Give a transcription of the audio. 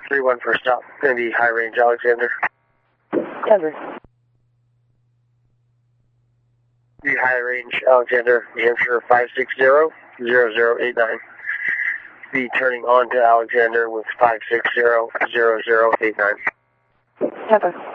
3-1 for stop. Going to be high range Alexander. Cover. The high range Alexander, New Hampshire 560-0089. Be turning on to Alexander with 560-0089. Cover.